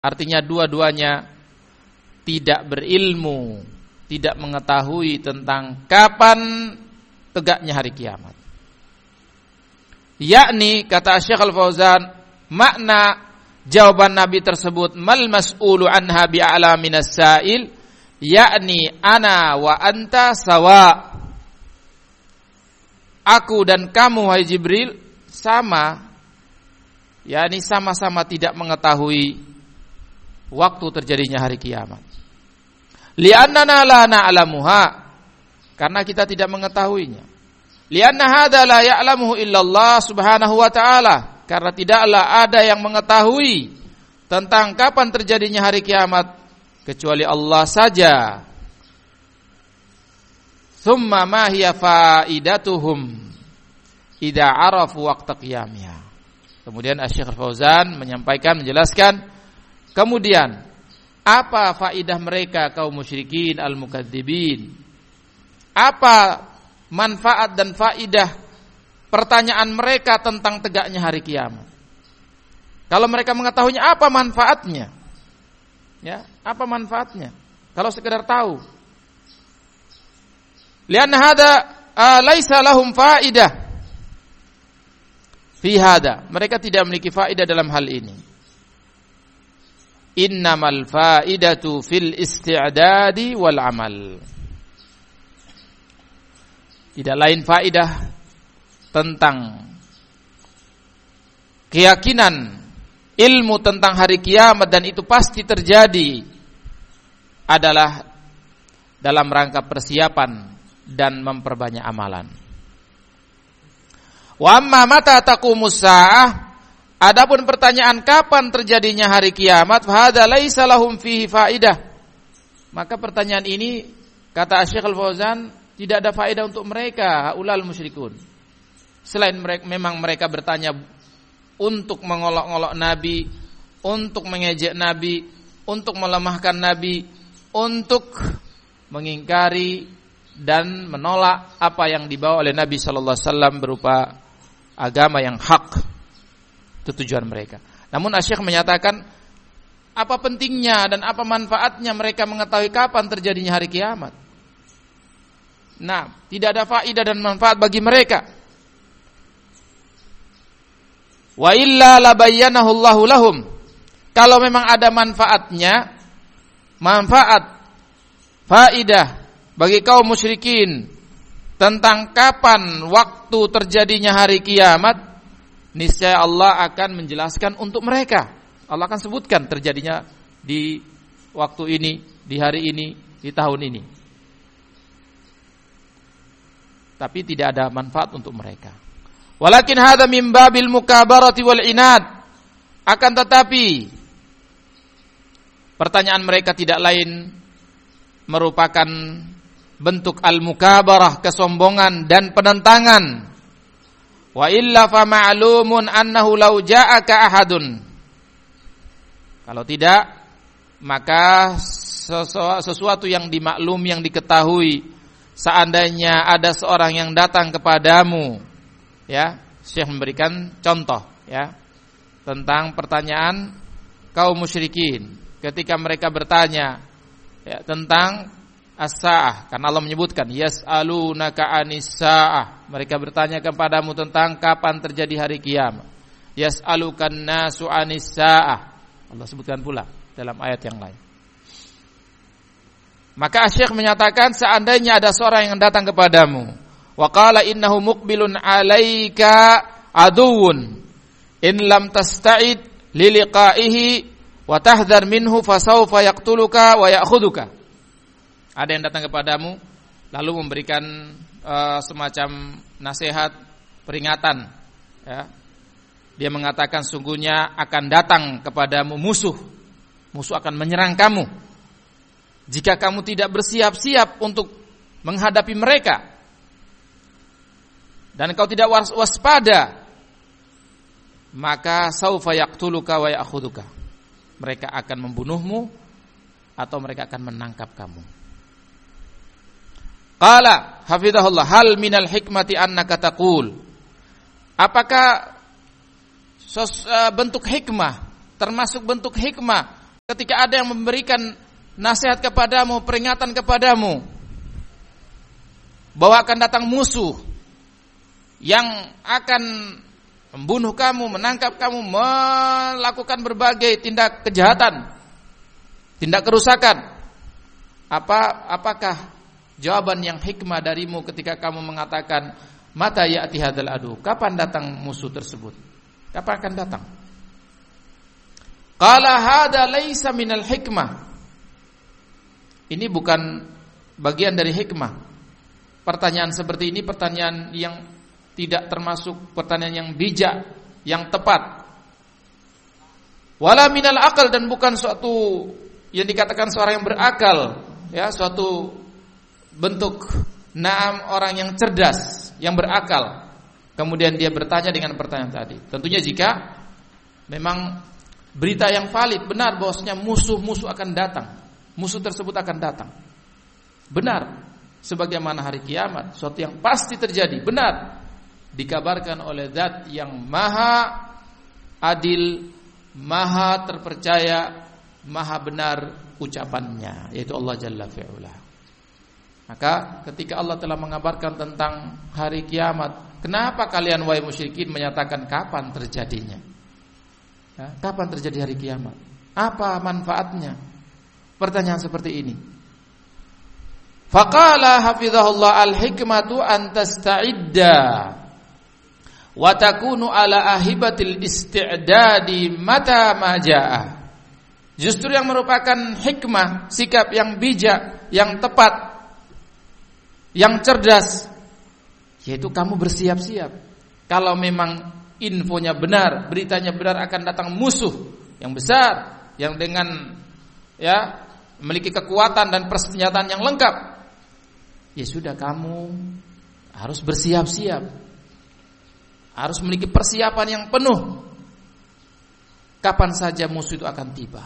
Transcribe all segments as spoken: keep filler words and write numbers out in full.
Artinya dua-duanya tidak berilmu, tidak mengetahui tentang kapan tegaknya hari kiamat. Yakni kata Syekh Al-Fauzan, makna jawaban Nabi tersebut, mal mas'ulu anha bi'ala minas sa'il, yakni ana wa anta sawa. Aku dan kamu wahai Jibril sama, yakni sama-sama tidak mengetahui waktu terjadinya hari kiamat. Li'annana la na'lamuha, karena kita tidak mengetahuinya. Li'anna hadza la ya'lamuhu illallah subhanahu wa ta'ala, karena tidaklah ada yang mengetahui tentang kapan terjadinya hari kiamat kecuali Allah saja. Tsumma ma hiya faidatuhum idza arafu waqta qiyamiha. Kemudian Asy-Syaikh Al-Fauzan menyampaikan, menjelaskan, kemudian apa faidah mereka kaum musyrikin al-mukadzibin? Apa manfaat dan faidah pertanyaan mereka tentang tegaknya hari kiamat? Kalau mereka mengetahuinya, apa manfaatnya? Ya, apa manfaatnya? Kalau sekedar tahu. Lianna hada laisa lahum faidah fi hada. Mereka tidak memiliki faidah dalam hal ini. Innamal faidatu fil isti'dadi wal amal. Tidak lain faidah tentang keyakinan ilmu tentang hari kiamat dan itu pasti terjadi adalah dalam rangka persiapan dan memperbanyak amalan. Wa amma mata taqumus saah, adapun pertanyaan kapan terjadinya hari kiamat, fa hadza laisa lahum fihi faidah. Maka pertanyaan ini kata Syekh Al-Fauzan tidak ada faedah untuk mereka, haulal musyrikun. Selain mereka, memang mereka bertanya untuk mengolok-olok Nabi, untuk mengejek Nabi, untuk melemahkan Nabi, untuk mengingkari dan menolak apa yang dibawa oleh Nabi sallallahu alaihi wasallam berupa agama yang hak. Itu tujuan mereka. Namun Asy-Syaikh menyatakan, apa pentingnya dan apa manfaatnya mereka mengetahui kapan terjadinya hari kiamat? Nah, tidak ada faedah dan manfaat bagi mereka. Wa illa labayyanahu Allahu lahum. Kalau memang ada manfaatnya, manfaat faedah bagi kaum musyrikin tentang kapan waktu terjadinya hari kiamat, niscaya Allah akan menjelaskan untuk mereka. Allah akan sebutkan terjadinya di waktu ini, di hari ini, di tahun ini. Tapi tidak ada manfaat untuk mereka. Walakin hadza min babil mukabarati wal inad. Akan tetapi pertanyaan mereka tidak lain merupakan bentuk al-mukabarah, kesombongan dan penentangan. Wa illa fa ma'lumun annahu law ja'aka ahadun. Kalau tidak, maka sesuatu yang dimaklum, yang diketahui, seandainya ada seorang yang datang kepadamu, ya, Syekh memberikan contoh, ya, tentang pertanyaan kaum musyrikin ketika mereka bertanya, ya, tentang as-saah, karena Allah menyebutkan yas'alunaka anis-saah, mereka bertanya kepadamu tentang kapan terjadi hari kiamat. Yas'alukan nasu anis-saah, Allah sebutkan pula dalam ayat yang lain. Maka Syekh menyatakan, seandainya ada seorang yang datang kepadamu, wa qala innahu muqbilun 'alaika aduwwun in lam tasta'id li liqa'ihi wa tahdhar minhu fasawfa yaqtuluka wa ya'khudhuka. Ada yang datang kepadamu lalu memberikan uh, semacam nasihat, peringatan, ya. Dia mengatakan sungguhnya akan datang kepadamu musuh. Musuh akan menyerang kamu. Jika kamu tidak bersiap-siap untuk menghadapi mereka dan kau tidak waspada, maka saufa yaqtuluka wa ya'khudhuka. Mereka akan membunuhmu atau mereka akan menangkap kamu. Qala hafizahullah, hal minal hikmati annaka taqul. Apakah sos, uh, bentuk hikmah, termasuk bentuk hikmah ketika ada yang memberikan nasihat kepadamu, peringatan kepadamu bahwa akan datang musuh yang akan membunuh kamu, menangkap kamu, melakukan berbagai tindak kejahatan, tindak kerusakan. Apa apakah jawaban yang hikmah darimu ketika kamu mengatakan mata ya'ti hadzal adu? Kapan datang musuh tersebut? Kapan akan datang? Qala hadza laisa minal hikmah. Ini bukan bagian dari hikmah. Pertanyaan seperti ini pertanyaan yang tidak termasuk pertanyaan yang bijak, yang tepat. Wala minal akal, dan bukan suatu yang dikatakan seorang yang berakal, ya, suatu bentuk naam orang yang cerdas, yang berakal. Kemudian dia bertanya dengan pertanyaan tadi. Tentunya jika memang berita yang valid, benar bahwasanya musuh-musuh akan datang. Musuh tersebut akan datang. Benar, sebagaimana hari kiamat, suatu yang pasti terjadi, benar. Dikabarkan oleh zat yang maha adil, maha terpercaya, maha benar ucapannya, yaitu Allah Jalla fi'ula. Maka ketika Allah telah mengabarkan tentang hari kiamat, kenapa kalian wahai musyrikin menyatakan kapan terjadinya? Ya, kapan terjadi hari kiamat? Apa manfaatnya? Pertanyaan seperti ini. Faqala hafizahullah al-hikmatu an tasta'idda wa takunu ala ahibatil isti'dadi mata ma jaa. Justru yang merupakan hikmah, sikap yang bijak, yang tepat, yang cerdas, yaitu kamu bersiap-siap. Kalau memang infonya benar, beritanya benar akan datang musuh yang besar, yang dengan ya memiliki kekuatan dan persenjataan yang lengkap, ya sudah, kamu harus bersiap-siap, harus memiliki persiapan yang penuh. Kapan saja musuh itu akan tiba.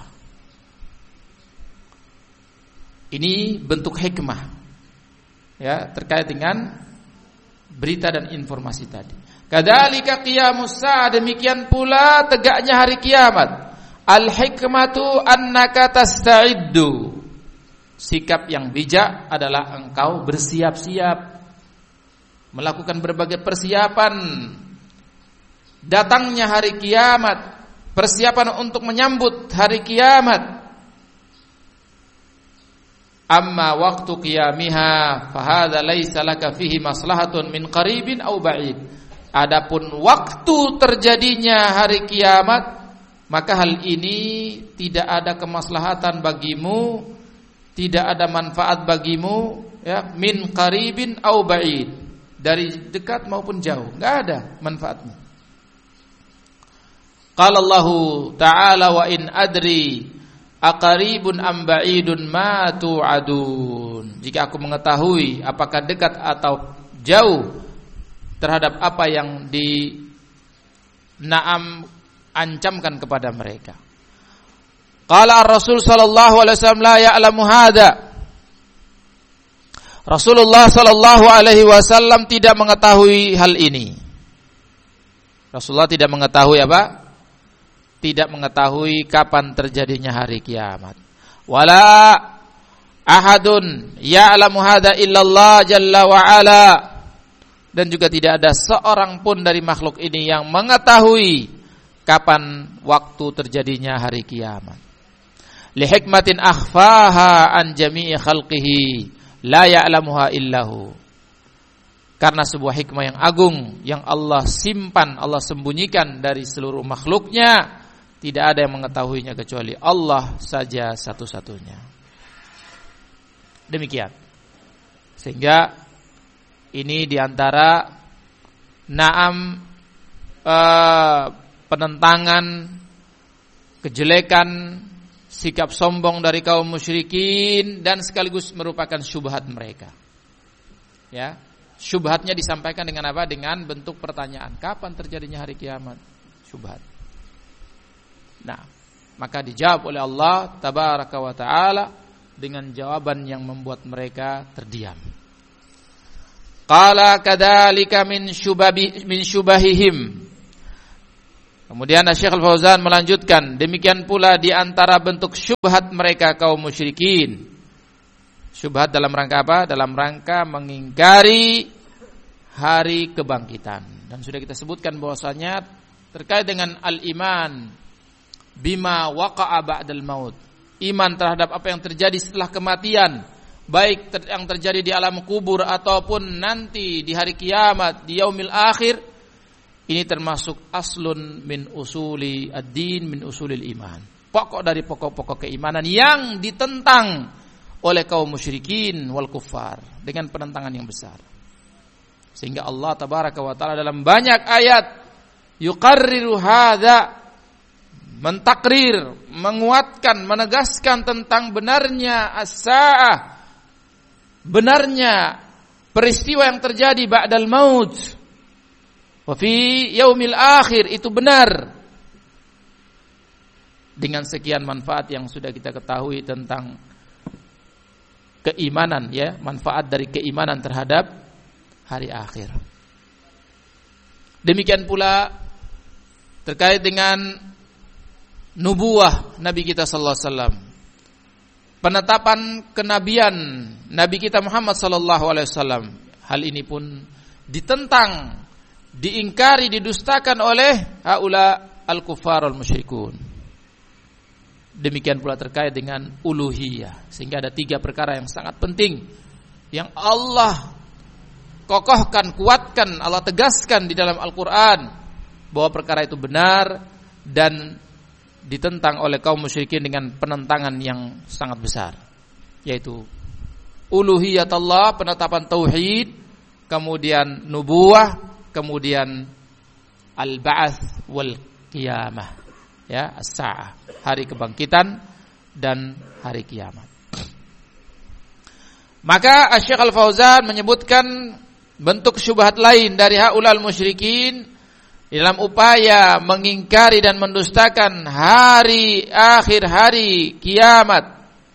Ini bentuk hikmah, ya, terkait dengan berita dan informasi tadi. Kadzalika qiyamus sa'a, demikian pula tegaknya hari kiamat. Al hikmatu annaka tasta'iddu. Sikap yang bijak adalah engkau bersiap-siap, melakukan berbagai persiapan datangnya hari kiamat, persiapan untuk menyambut hari kiamat. Amma waktu qiyamiha fahadza laisa laka fihi maslahatun min qaribin aw ba'id. Adapun waktu terjadinya hari kiamat, maka hal ini tidak ada kemaslahatan bagimu, tidak ada manfaat bagimu, ya, min qaribin aw ba'id, dari dekat maupun jauh, enggak ada manfaatnya. Qala Allah Ta'ala wa in adri aqaribun am ba'idun ma tu'adun. Jika aku mengetahui apakah dekat atau jauh terhadap apa yang di naam ancamkan kepada mereka. Qala ar-Rasul sallallahu alaihi wasallam la ya'lamu hadza. Rasulullah sallallahu alaihi wasallam tidak mengetahui hal ini. Rasulullah tidak mengetahui apa? Tidak mengetahui kapan terjadinya hari kiamat. Wala ahadun ya'lamu hadza illallah jalla wa ala. Dan juga tidak ada seorang pun dari makhluk ini yang mengetahui kapan waktu terjadinya hari kiamat. Li hikmatin akhfaha an jami'i khalqihi la ya'lamuha illahu. Karena sebuah hikmah yang agung yang Allah simpan, Allah sembunyikan dari seluruh makhluknya, tidak ada yang mengetahuinya kecuali Allah saja satu-satunya. Demikian. Sehingga ini diantara naam eh, penentangan, kejelekan, sikap sombong dari kaum musyrikin, dan sekaligus merupakan syubhat mereka. Ya, syubhatnya disampaikan dengan apa? Dengan bentuk pertanyaan, kapan terjadinya hari kiamat? Syubhat. Nah, maka dijawab oleh Allah Tabaraka wa Ta'ala dengan jawaban yang membuat mereka terdiam. Qala kadzalika min syubabi min syubahihim. Kemudian Syekh Al-Fauzan melanjutkan, demikian pula di antara bentuk syubhat mereka kaum musyrikin. Syubhat dalam rangka apa? Dalam rangka mengingkari hari kebangkitan. Dan sudah kita sebutkan bahwasanya terkait dengan al-iman bima waqa'a ba'dal maut. Iman terhadap apa yang terjadi setelah kematian, baik ter- yang terjadi di alam kubur ataupun nanti di hari kiamat, di yaumil akhir. Ini termasuk aslun min usuli ad-din, min usulil iman. Pokok dari pokok-pokok keimanan yang ditentang oleh kaum musyrikin wal kuffar dengan penentangan yang besar. Sehingga Allah tabaraka wa taala dalam banyak ayat yuqarriru hadza, mentakrir, menguatkan, menegaskan tentang benarnya as-saah, benarnya peristiwa yang terjadi ba'dal maut. Wa fi yaumil akhir, itu benar. Dengan sekian manfaat yang sudah kita ketahui tentang keimanan, ya, manfaat dari keimanan terhadap hari akhir. Demikian pula terkait dengan nubuwah Nabi kita sallallahu alaihi wasallam. Penetapan kenabian Nabi kita Muhammad sallallahu alaihi wasallam. Hal ini pun ditentang, diingkari, didustakan oleh haula al-kuffar al-musyrikun. Demikian pula terkait dengan uluhiyah. Sehingga ada tiga perkara yang sangat penting yang Allah kokohkan, kuatkan, Allah tegaskan di dalam Al-Quran bahwa perkara itu benar dan ditentang oleh kaum musyrikin dengan penentangan yang sangat besar, yaitu uluhiyat Allah, penetapan tauhid, kemudian nubuwah, kemudian al-ba'ats wal qiyamah, ya, as-sa'ah, hari kebangkitan dan hari kiamat. Maka Syekh Al-Fauzan menyebutkan bentuk syubhat lain dari haulal musyrikin dalam upaya mengingkari dan mendustakan hari akhir, hari kiamat.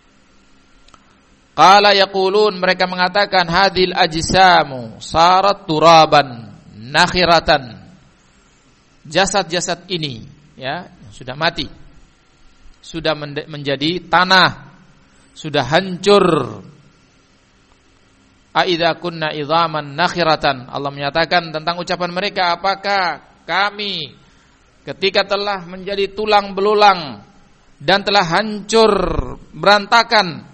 Qala yaqulun, mereka mengatakan hadil ajsamu sarat turaban nakhiratan. Jasad-jasad ini, ya, sudah mati, sudah menjadi tanah, sudah hancur. Aidza kunna idzaman nakhiratan. Allah menyatakan tentang ucapan mereka, apakah kami ketika telah menjadi tulang belulang dan telah hancur berantakan,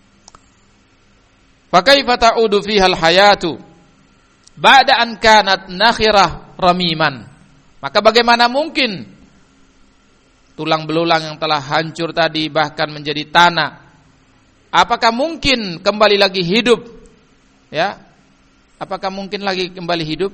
fa kaifa ta'udu fihal hayatu ba'da an kanat nakhirah ramiman. Maka bagaimana mungkin tulang belulang yang telah hancur tadi bahkan menjadi tanah, apakah mungkin kembali lagi hidup? Ya, apakah mungkin lagi kembali hidup?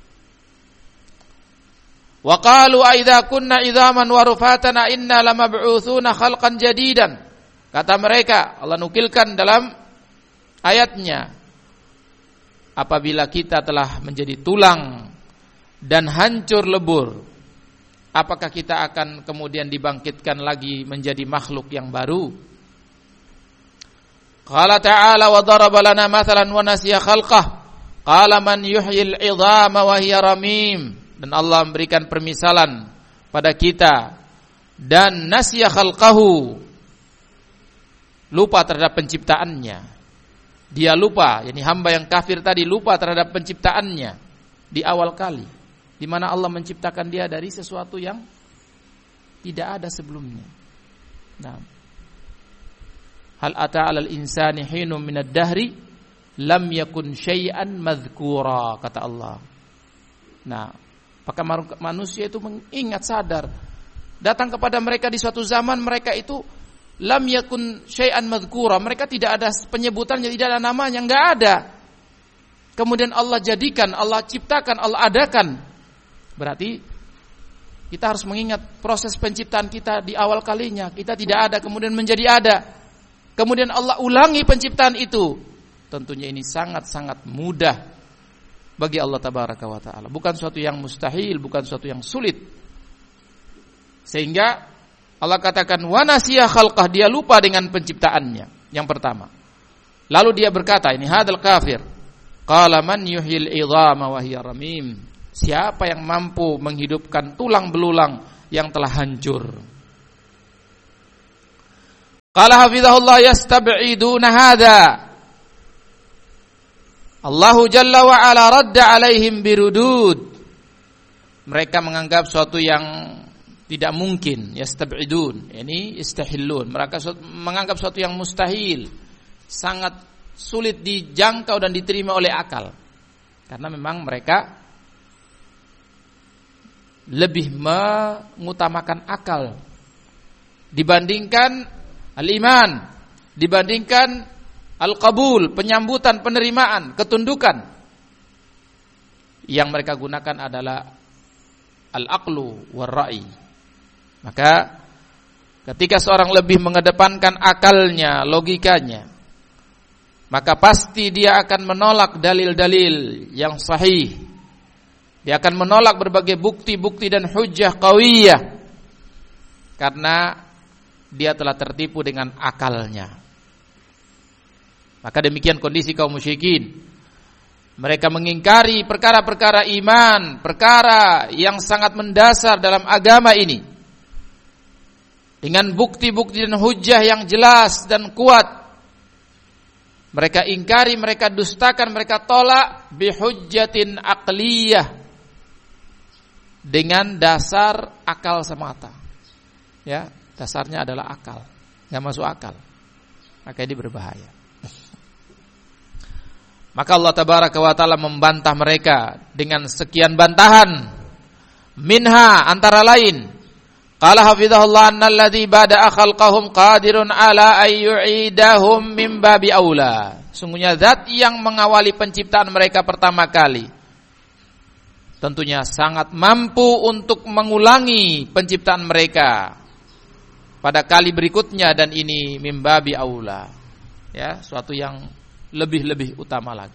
Wa qalu aidza kunna idzaman wa rufatan inna lamab'utsuna khalqan jadidan. Kata mereka, Allah nukilkan dalam ayatnya, apabila kita telah menjadi tulang dan hancur lebur, apakah kita akan kemudian dibangkitkan lagi menjadi makhluk yang baru? Qala ta'ala wa daraba lana mathalan wa nasiya khalqah qala man yuhyil 'idhama wa hiya ramim. Dan Allah memberikan permisalan pada kita dan nasiya khalqahu, lupa terhadap penciptaannya. Dia lupa, yakni hamba yang kafir tadi lupa terhadap penciptaannya di awal kali, di mana Allah menciptakan dia dari sesuatu yang tidak ada sebelumnya. Nah, hal ata 'alal insani hinum minad dahri lam yakun syai'an madhkura, kata Allah. Nah, maka manusia itu mengingat, sadar, datang kepada mereka di suatu zaman mereka itu lam yakun syai'an madhkura, mereka tidak ada penyebutannya, tidak ada namanya, enggak ada. Kemudian Allah jadikan, Allah ciptakan, Allah adakan. Berarti kita harus mengingat proses penciptaan kita di awal kalinya, kita tidak ada kemudian menjadi ada. Kemudian Allah ulangi penciptaan itu. Tentunya ini sangat-sangat mudah bagi Allah tabaraka wa taala, bukan suatu yang mustahil, bukan suatu yang sulit. Sehingga Allah katakan wa nasiya khalqah, dia lupa dengan penciptaannya. Yang pertama. Lalu dia berkata, ini hadal kafir, qala man yuhyil idhama wa hiya ramim. Siapa yang mampu menghidupkan tulang belulang yang telah hancur? Qala hafizahullah yastab'iduna hadza. Allahu jalla wa ala radda alaihim birudud. Mereka menganggap suatu yang tidak mungkin, yastab'idun, ini istahillun. Mereka menganggap suatu yang mustahil, sangat sulit dijangkau dan diterima oleh akal. Karena memang mereka lebih mengutamakan akal dibandingkan al-iman, dibandingkan al-qabul, penyambutan, penerimaan, ketundukan. Yang mereka gunakan adalah al-aqlu war-ra'i. Maka ketika seorang lebih mengedepankan akalnya, logikanya, maka pasti dia akan menolak dalil-dalil yang sahih. Dia akan menolak berbagai bukti-bukti dan hujjah qawiyah, karena dia telah tertipu dengan akalnya. Maka demikian kondisi kaum musyrikin. Mereka mengingkari perkara-perkara iman, perkara yang sangat mendasar dalam agama ini, dengan bukti-bukti dan hujjah yang jelas dan kuat. Mereka ingkari, mereka dustakan, mereka tolak bihujjatin aqliyah, dengan dasar akal semata. Ya, dasarnya adalah akal, enggak masuk akal. Maka ini berbahaya. Maka Allah tabaraka wa taala membantah mereka dengan sekian bantahan. Minha, antara lain, qala hafizahullah annal ladzi bada'a khalqahum qadirun ala ayyu'idahum min babi aula. Sungguhnya zat yang mengawali penciptaan mereka pertama kali tentunya sangat mampu untuk mengulangi penciptaan mereka pada kali berikutnya, dan ini min babi aula. Ya, suatu yang lebih-lebih utama lagi.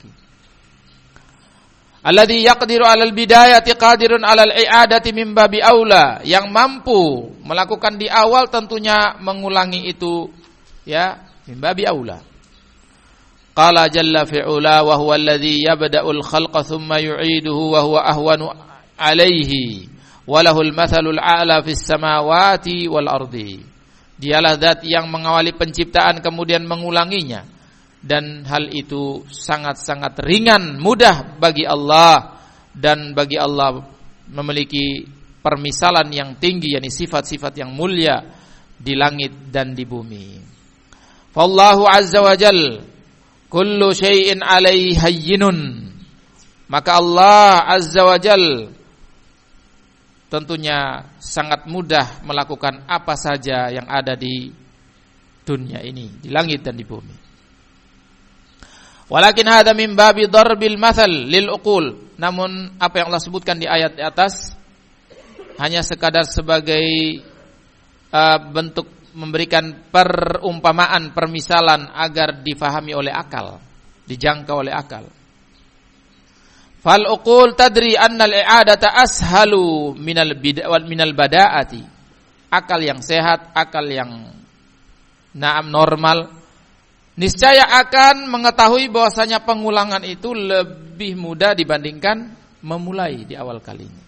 Alladzi yaqdiru 'alal bidayati qadirun 'alal i'adati min babi aula. Yang mampu melakukan di awal tentunya mengulangi itu, ya, min babi aula. Qala jalla fi'ula wa huwa alladzi yabda'ul khalqa thumma yu'iduhu wa huwa ahwanu 'alaihi wa lahul mathalul a'la fis samawati wal ardi. Dialah zat yang mengawali penciptaan kemudian mengulanginya, dan hal itu sangat-sangat ringan, mudah bagi Allah, dan bagi Allah memiliki permisalan yang tinggi, yakni sifat-sifat yang mulia di langit dan di bumi. Fallahu azza wa jal kullu syai'in alaihi hayyinun. Maka Allah azza wa jal tentunya sangat mudah melakukan apa saja yang ada di dunia ini, di langit dan di bumi. Walakin hadza min babi darbil mathal lil uqul. Namun apa yang Allah sebutkan di ayat di atas hanya sekadar sebagai uh, bentuk memberikan perumpamaan, permisalan agar difahami oleh akal, dijangkau oleh akal. Fal uqul tadri anna al-i'adata ashalu minal bida' wal minal bada'ati. Akal yang sehat, akal yang naam normal, niscaya akan mengetahui bahwasanya pengulangan itu lebih mudah dibandingkan memulai di awal kalinya.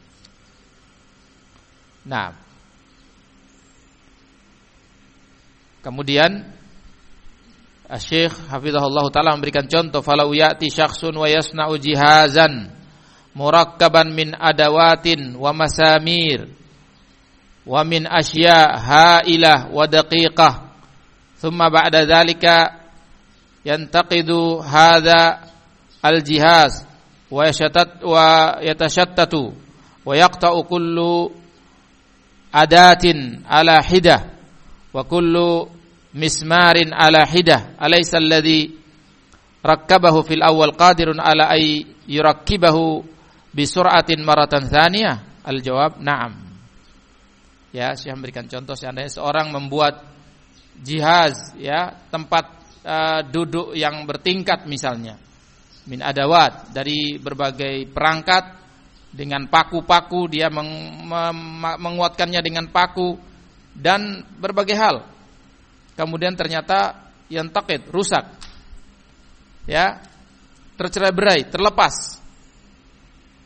Nah, kemudian Syekh hafizahullah taala memberikan contoh, falau ya'ti syakhsun wa yasna'u jihazan murakkaban min adawatin wa masamir wa min asya' ha'ilah wa daqiqah thumma ba'da dhalika yantaqidu hadha al-jihaz wa yashatat wa yatashattatu wa yaqta'u kullu adatin ala hidah wa kullu mismarin ala hidah alaysa alladhi rakkabahu fil awal qadirun ala ay yurakkibahu bi sur'atin maratan thaniyah. Al-jawab na'am. Ya, saya memberikan contoh, seandainya seorang membuat jihaz, ya, tempat Uh, duduk yang bertingkat misalnya, min adawat, dari berbagai perangkat, dengan paku-paku, dia meng, meng, menguatkannya dengan paku dan berbagai hal. Kemudian ternyata yang taqid, rusak, ya, tercerai-berai, terlepas.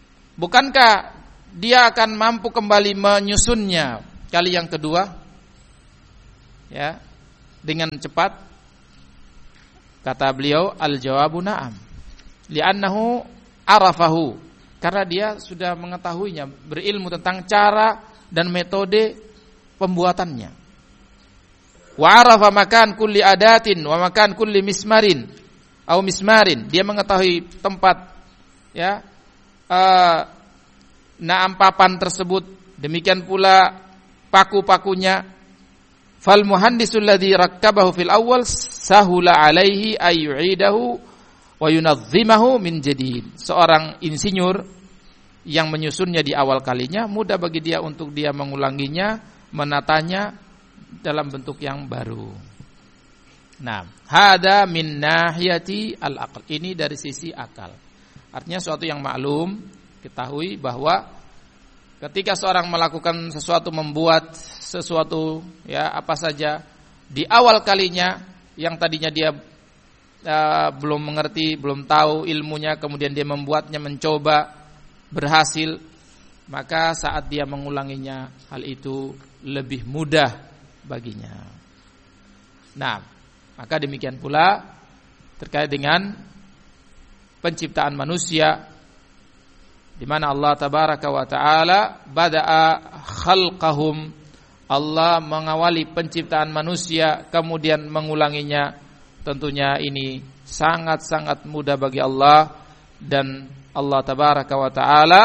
bukankah dia akan mampu kembali menyusunnya kali yang kedua? Ya, dengan cepat. Kata beliau, al-jawabu na'am. Li'annahu arafahu. Karena dia sudah mengetahuinya, berilmu tentang cara dan metode pembuatannya. Wa arafa makan kulli adatin wa makan kulli mismarin atau mismarin. Dia mengetahui tempat ya uh, naam papan tersebut, demikian pula paku-pakunya. Fal muhandisul ladzi rakkabahu fil awwal sahula alaihi ay yu'idahu wa yunazzimahu min jadid. Seorang insinyur yang menyusunnya di awal kalinya mudah bagi dia untuk dia mengulanginya, menatanya dalam bentuk yang baru. Nah, hada min nahiyati al-aql. Ini dari sisi akal. Artinya suatu yang maklum, ketahui bahwa ketika seorang melakukan sesuatu, membuat sesuatu, ya apa saja, di awal kalinya yang tadinya dia uh, belum mengerti, belum tahu ilmunya, kemudian dia membuatnya, mencoba, berhasil, maka saat dia mengulanginya, hal itu lebih mudah baginya. Nah, maka demikian pula terkait dengan penciptaan manusia, di mana Allah tabaraka wa taala bada'a khalqahum, Allah mengawali penciptaan manusia kemudian mengulanginya. Tentunya ini sangat-sangat mudah bagi Allah, dan Allah tabaraka wa taala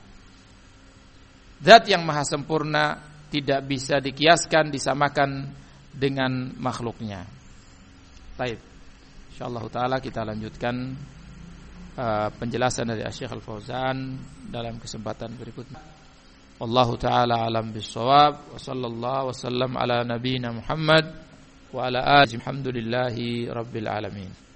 zat yang maha sempurna, tidak bisa dikiaskan, disamakan dengan makhluknya. Baik, insyaallah taala kita lanjutkan Uh, penjelasan dari Syekh Al-Fauzan dalam kesempatan berikutnya. Wallahu taala alam bissawab, wa sallallahu wasallam ala nabiyyina Muhammad wa ala alihi, alhamdulillahi rabbil alamin.